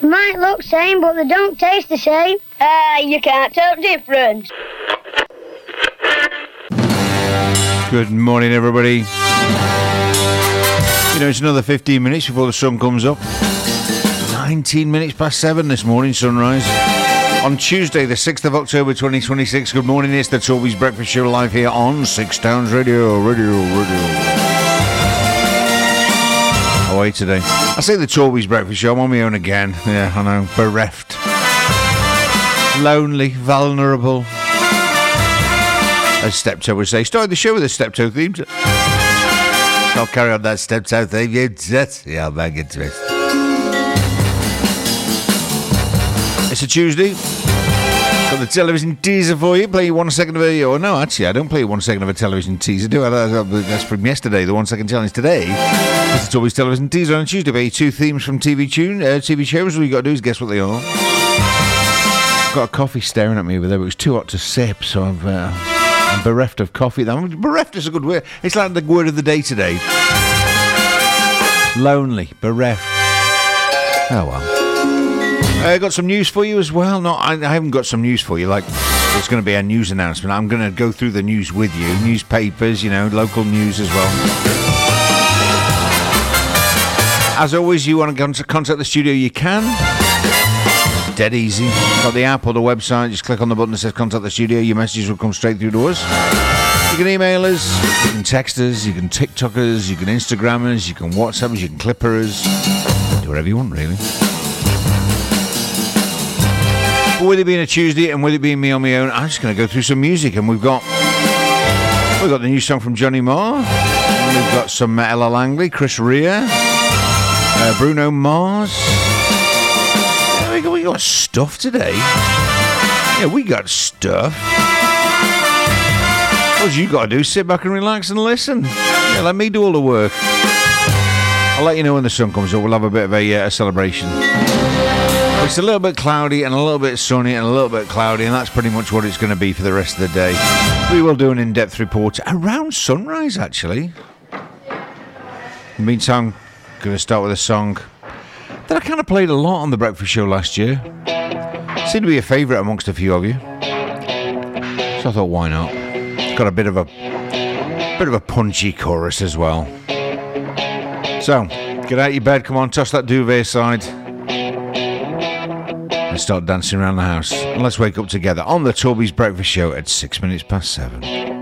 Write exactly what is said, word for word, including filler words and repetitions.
Might look same, but they don't taste the same. Ah, uh, you can't tell the difference. Good morning, everybody. You know, it's another fifteen minutes before the sun comes up. nineteen minutes past seven this morning, sunrise. On Tuesday, the sixth of October, twenty twenty-six. Good morning, it's the Toby's Breakfast Show live here on Six Towns Radio, Radio, Radio. How are you today? I say the Toby's Breakfast Show, I'm on my own again. Yeah, I know, bereft. Lonely, vulnerable. As Steptoe would say, started the show with a Steptoe theme. I'll carry on that Steptoe theme. Yeah, I'll bang into it. It's a Tuesday. Got the television teaser for you. Play you one second of a... Oh, no, actually, I don't play you one second of a television teaser, do I? That's from yesterday, the one second challenge. Today, it's always television teaser on a Tuesday. Play you two themes from T V tune, uh, T V shows. All you got to do is guess what they are. I've got a coffee staring at me over there, but it was too hot to sip, so I've... Uh, I'm bereft of coffee. Bereft is a good word. It's like the word of the day today. Lonely, bereft. Oh well. I uh, got some news for you as well. No, I, I haven't got some news for you. Like, there's going to be a news announcement. I'm going to go through the news with you. Newspapers, you know, local news as well. As always, you want to contact the studio, you can. Dead easy. Got the app or the website, just click on the button that says contact the studio. Your messages will come straight through to us. You can email us, you can text us, you can TikTok us, you can Instagram us, you can WhatsApp us, you can Clipper us. Do whatever you want, really. But with it being a Tuesday and with it being me on my own, I'm just going to go through some music. And we've got we've got the new song from Johnny Marr. We've got some Ella Langley, Chris Rea, uh, Bruno Mars. We got stuff today. Yeah, we got stuff. All you got to do is sit back and relax and listen. Yeah, let me do all the work. I'll let you know when the sun comes up. We'll have a bit of a, uh, a celebration. It's a little bit cloudy and a little bit sunny and a little bit cloudy, and that's pretty much what it's going to be for the rest of the day. We will do an in-depth report around sunrise, actually. In the meantime, I'm going to start with a song that I kind of played a lot on the Breakfast Show last year. Seemed to be a favourite amongst a few of you. So I thought, why not? It's got a bit of a bit of a punchy chorus as well. So, get out of your bed, come on, toss that duvet aside, and start dancing around the house. And let's wake up together on the Toby's Breakfast Show at six minutes past seven.